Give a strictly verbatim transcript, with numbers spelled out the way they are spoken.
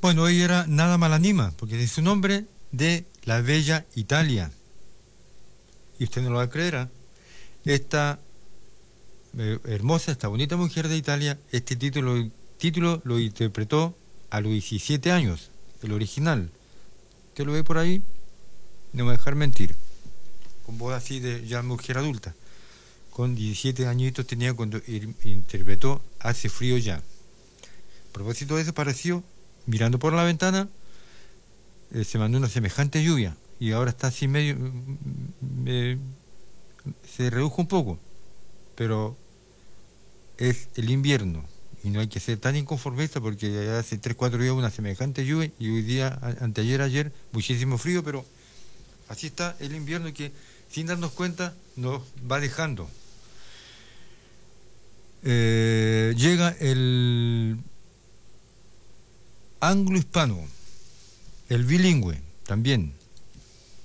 Bueno, ella era nada mal anima, porque es su nombre de la bella Italia. Y usted no lo va a creer, ¿eh? Esta eh, hermosa, esta bonita mujer de Italia, este título, título lo interpretó a los diecisiete años, el original. ¿Usted lo ve por ahí? No me va a dejar mentir. Con voz así de ya mujer adulta. Con diecisiete añitos tenía cuando interpretó Hace frío ya. A propósito de eso, pareció, mirando por la ventana, eh, se mandó una semejante lluvia y ahora está así medio, eh, se redujo un poco, pero es el invierno y no hay que ser tan inconformista porque hace tres cuatro días una semejante lluvia y hoy día, anteayer, ayer, muchísimo frío, pero así está el invierno que sin darnos cuenta nos va dejando. Eh, llega el anglo-hispano, el bilingüe también.